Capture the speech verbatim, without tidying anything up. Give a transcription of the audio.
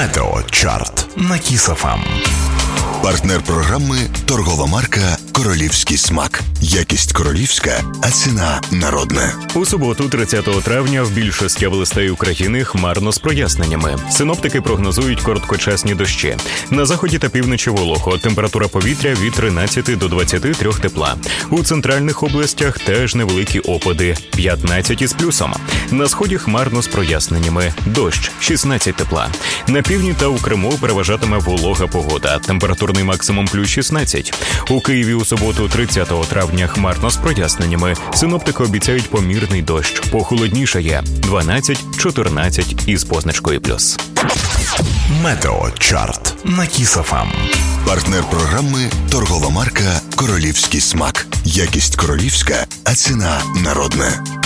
Метеочарт на Кіс еф ем. Партнер програми – торгова марка «Королівський смак». Якість королівська, а ціна народна. У суботу, тридцятого травня, в більшості областей України хмарно з проясненнями. Синоптики прогнозують короткочасні дощі. На заході та півночі волого. Температура повітря від тринадцяти до двадцяти трьох тепла. У центральних областях теж невеликі опади – п'ятнадцять із плюсом. На сході хмарно з проясненнями. Дощ – шістнадцять тепла. На півдні та у Криму переважатиме волога погода. Температурний максимум плюс шістнадцять. У Києві у суботу, тридцятого травня, хмарно з проясненнями. Синоптики обіцяють помірний дощ. Похолоднішає – дванадцять чотирнадцять із позначкою плюс. Метеочарт на Кіс еф ем. Партнер програми – торгова марка «Королівський смак». Якість королівська, а ціна народна.